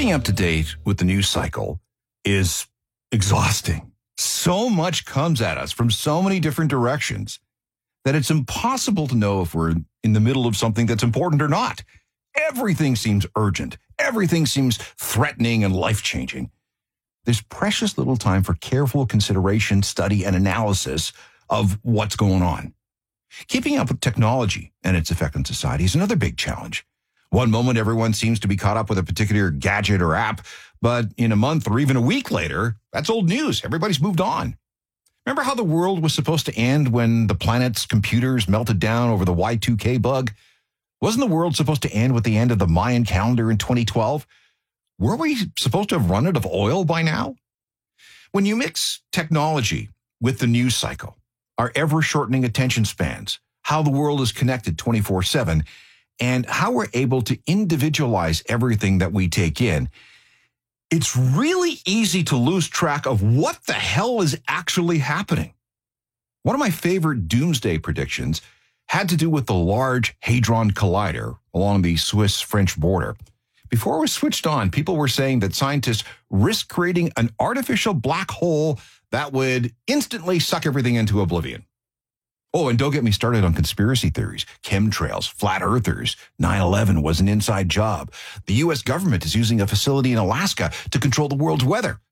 Keeping up to date with the news cycle is exhausting. So much comes at us from so many different directions that it's impossible to know if we're in the middle of something that's important or not. Everything seems urgent. Everything seems threatening and life-changing. There's precious little time for careful consideration, study, and analysis of what's going on. Keeping up with technology and its effect on society is another big challenge. One moment, everyone seems to be caught up with a particular gadget or app, but in a month or even a week later, that's old news. Everybody's moved on. Remember how the world was supposed to end when the planet's computers melted down over the Y2K bug? Wasn't the world supposed to end with the end of the Mayan calendar in 2012? Were we supposed to have run out of oil by now? When you mix technology with the news cycle, our ever-shortening attention spans, how the world is connected 24/7, and how we're able to individualize everything that we take in, it's really easy to lose track of what the hell is actually happening. One of my favorite doomsday predictions had to do with the Large Hadron Collider along the Swiss-French border. Before it was switched on, people were saying that scientists risk creating an artificial black hole that would instantly suck everything into oblivion. Oh, and don't get me started on conspiracy theories, chemtrails, flat earthers. 9/11 was an inside job. The U.S. government is using a facility in Alaska to control the world's weather.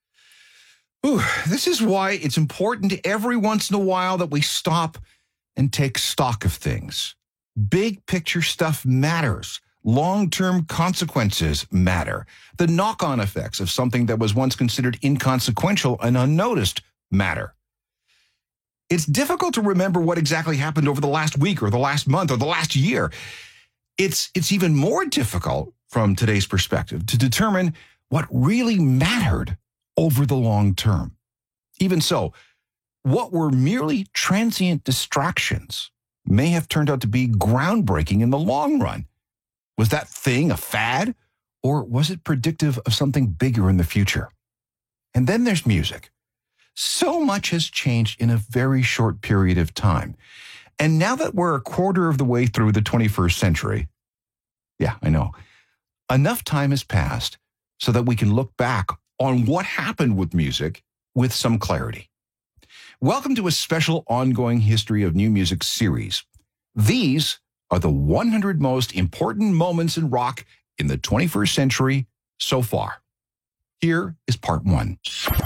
Ooh, this is why it's important every once in a while that we stop and take stock of things. Big picture stuff matters. Long-term consequences matter. The knock-on effects of something that was once considered inconsequential and unnoticed matter. It's difficult to remember what exactly happened over the last week or the last month or the last year. It's even more difficult from today's perspective to determine what really mattered over the long term. Even so, what were merely transient distractions may have turned out to be groundbreaking in the long run. Was that thing a fad, or was it predictive of something bigger in the future? And then there's music. So much has changed in a very short period of time. And now that we're a quarter of the way through the 21st century, yeah, I know, enough time has passed so that we can look back on what happened with music with some clarity. Welcome to a special ongoing History of New Music series. These are the 100 most important moments in rock in the 21st century so far. Here is part 1.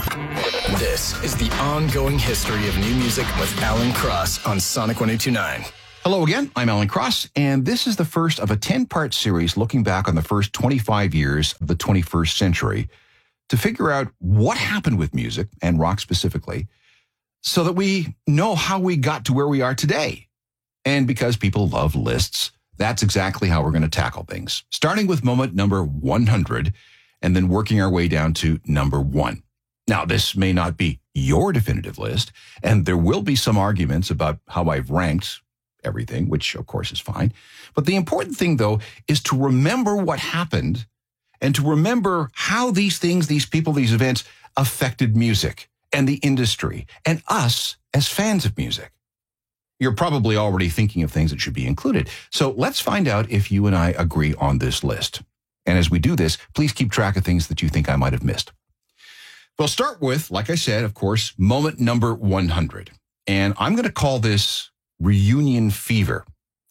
This is the ongoing history of new music with Alan Cross on Sonic 1029. Hello again, I'm Alan Cross, and this is the first of a 10-part series looking back on the first 25 years of the 21st century to figure out what happened with music, and rock specifically, so that we know how we got to where we are today. And because people love lists, that's exactly how we're going to tackle things, starting with moment number 100 and then working our way down to number 1. Now, this may not be your definitive list, and there will be some arguments about how I've ranked everything, which of course is fine. But the important thing, though, is to remember what happened and to remember how these things, these people, these events affected music and the industry and us as fans of music. You're probably already thinking of things that should be included. So let's find out if you and I agree on this list. And as we do this, please keep track of things that you think I might have missed. We'll start with, like I said, of course, moment number 100. And I'm going to call this reunion fever.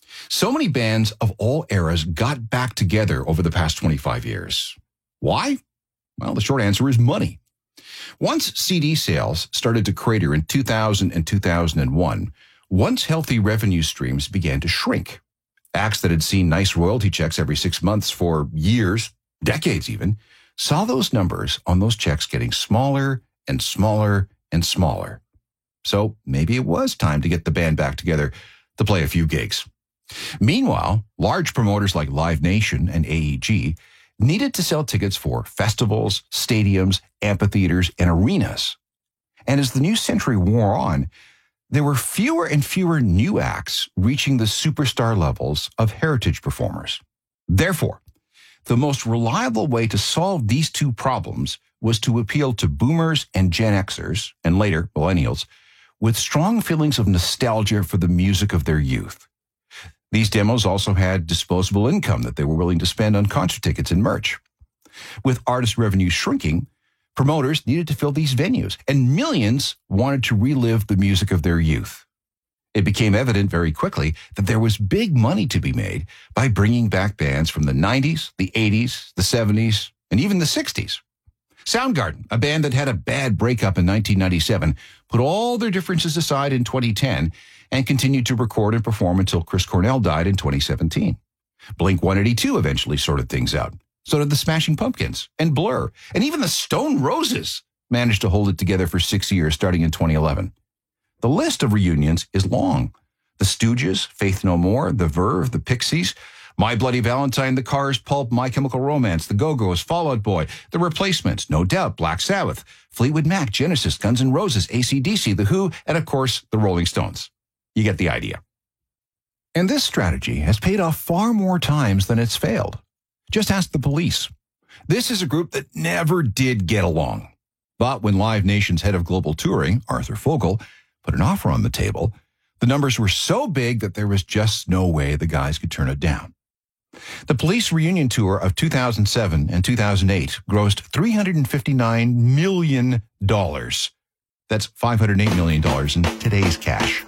So many bands of all eras got back together over the past 25 years. Why? Well, the short answer is money. Once CD sales started to crater in 2000 and 2001, once healthy revenue streams began to shrink. Acts that had seen nice royalty checks every 6 months for years, decades even, saw those numbers on those checks getting smaller and smaller and smaller. So maybe it was time to get the band back together to play a few gigs. Meanwhile, large promoters like Live Nation and AEG needed to sell tickets for festivals, stadiums, amphitheaters, and arenas. And as the new century wore on, there were fewer and fewer new acts reaching the superstar levels of heritage performers. Therefore, the most reliable way to solve these two problems was to appeal to boomers and Gen Xers, and later millennials, with strong feelings of nostalgia for the music of their youth. These demos also had disposable income that they were willing to spend on concert tickets and merch. With artist revenue shrinking, promoters needed to fill these venues, and millions wanted to relive the music of their youth. It became evident very quickly that there was big money to be made by bringing back bands from the 90s, the 80s, the 70s, and even the 60s. Soundgarden, a band that had a bad breakup in 1997, put all their differences aside in 2010 and continued to record and perform until Chris Cornell died in 2017. Blink-182 eventually sorted things out. So did the Smashing Pumpkins and Blur, and even the Stone Roses managed to hold it together for 6 years starting in 2011. The list of reunions is long. The Stooges, Faith No More, The Verve, The Pixies, My Bloody Valentine, The Cars, Pulp, My Chemical Romance, The Go-Go's, Fall Out Boy, The Replacements, No Doubt, Black Sabbath, Fleetwood Mac, Genesis, Guns N' Roses, AC/DC, The Who, and of course, The Rolling Stones. You get the idea. And this strategy has paid off far more times than it's failed. Just ask the Police. This is a group that never did get along. But when Live Nation's head of global touring, Arthur Fogel, put an offer on the table, the numbers were so big that there was just no way the guys could turn it down. The Police reunion tour of 2007 and 2008 grossed $359 million. That's $508 million in today's cash.